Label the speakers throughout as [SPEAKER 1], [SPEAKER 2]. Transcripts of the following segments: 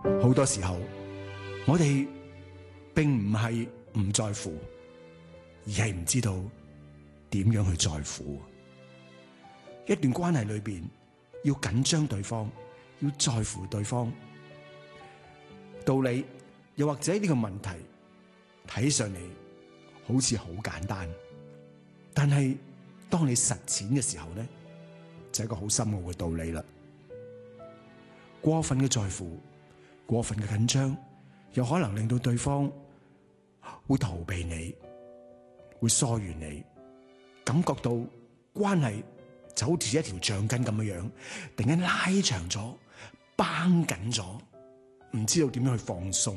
[SPEAKER 1] 好多時候，我哋並唔係唔在乎，而係唔知道點樣去在乎。一段關係裏邊，要緊張對方，要在乎對方。道理又或者呢個問題睇上嚟好似好簡單，但係當你實踐嘅時候咧，就係一個好深奧嘅道理啦。過分嘅在乎，過分嘅緊張，有可能令到對方會逃避你，會疏遠你，感覺到關係就好似一條橡筋咁樣，突然間拉長咗，繃緊咗，唔知道點樣去放鬆。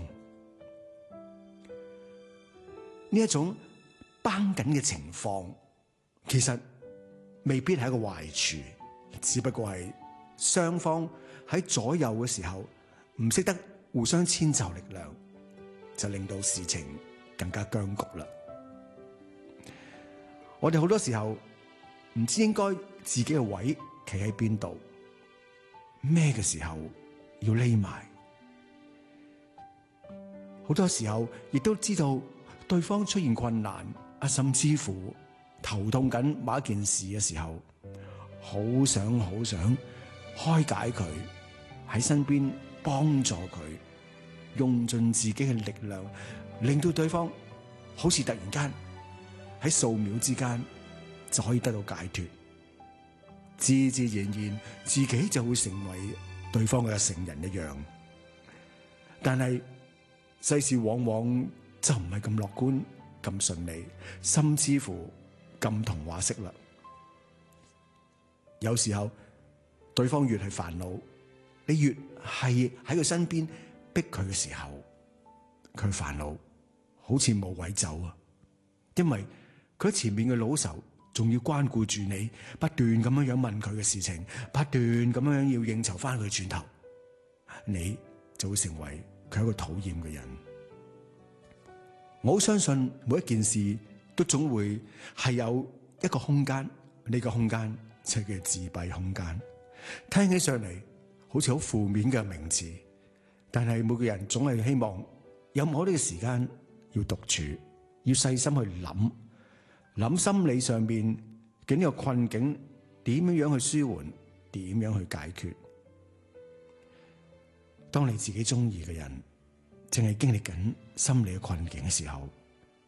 [SPEAKER 1] 呢一種繃緊嘅情況，其實未必係一個壞處，只不過係雙方喺左右嘅時候唔識得互相遷就力量，就令到事情更加僵局啦。我哋好多時候唔知應該自己嘅位企喺邊度，咩嘅時候要匿埋，好多時候亦都知道對方出現困難啊，甚至乎頭痛緊某一件事嘅時候，好想開解佢，喺身邊幫助佢，用盡自己嘅力量，令到對方好似突然間喺數秒之間就可以得到解脫，自自然然自己就會成為對方嘅成人一樣。但係世事往往就唔係咁樂觀、咁順利，甚至乎咁童話式啦。有時候對方越係煩惱，你越係喺佢身邊逼佢嘅時候，佢煩惱好似冇位走啊！因為佢喺前面嘅老仇仲要關顧住你，不斷咁樣問佢嘅事情，不斷咁樣要應酬翻佢轉頭，你就會成為佢一個討厭嘅人。我好相信每一件事都總會係有一個空間，呢個空間就叫自閉空間。聽起上嚟好似好負面嘅名詞，但係每個人總係希望有冇呢個時間要獨處，要細心去諗心理上邊嘅呢個困境點樣去舒緩，點樣去解決。當你自己中意嘅人正係經歷緊心理嘅困境嘅時候，